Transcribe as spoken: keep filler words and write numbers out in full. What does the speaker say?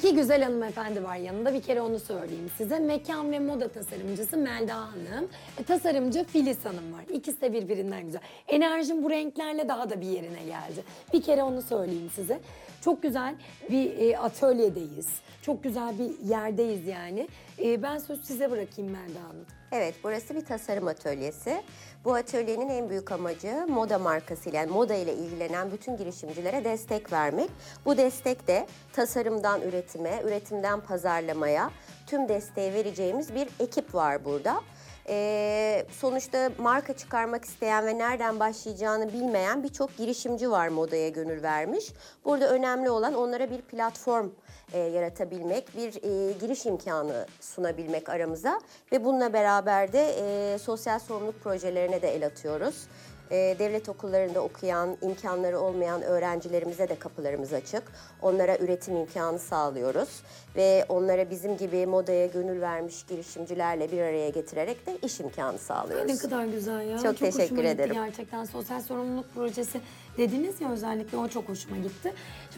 İki güzel hanımefendi var yanında. Bir kere onu söyleyeyim size. Mekan ve moda tasarımcısı Melda Hanım. E, tasarımcı Filiz Hanım var. İkisi de birbirinden güzel. Enerjim bu renklerle daha da bir yerine geldi. Bir kere onu söyleyeyim size. Çok güzel bir e, atölyedeyiz. Çok güzel bir yerdeyiz yani. E, ben sözü size bırakayım Melda Hanım. Evet, burası bir tasarım atölyesi. Bu atölyenin en büyük amacı moda markasıyla, yani moda ile ilgilenen bütün girişimcilere destek vermek. Bu destek de tasarımdan üretime, üretimden pazarlamaya tüm desteği vereceğimiz bir ekip var burada. Ee, sonuçta marka çıkarmak isteyen ve nereden başlayacağını bilmeyen birçok girişimci var modaya gönül vermiş. Burada önemli olan onlara bir platform e, yaratabilmek, bir e, giriş imkanı sunabilmek aramıza ve bununla beraber de e, sosyal sorumluluk projelerine de el atıyoruz. E, devlet okullarında okuyan, imkanları olmayan öğrencilerimize de kapılarımız açık. Onlara üretim imkanı sağlıyoruz ve onlara bizim gibi modaya gönül vermiş girişimcilerle bir araya getirerek de iş imkanı sağlıyoruz. Ne kadar güzel ya. Çok teşekkür hoşuma gitti ederim. gerçekten. Sosyal sorumluluk projesi dediniz ya, özellikle o çok hoşuma gitti. Şimdi